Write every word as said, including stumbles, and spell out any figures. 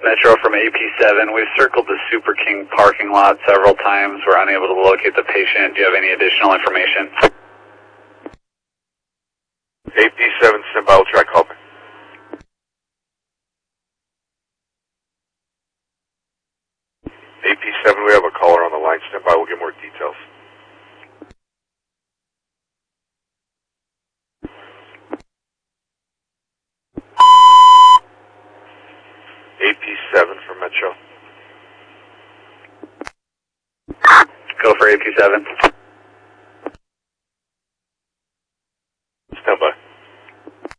Metro from A P seven. We've circled the Super King parking lot several times. We're unable to locate the patient. Do you have any additional information? A P seven, stand by, we'll try call back. A P seven, we have a caller on the line. Stand by, we'll get more details. A P seven for Metro. Go for A P seven.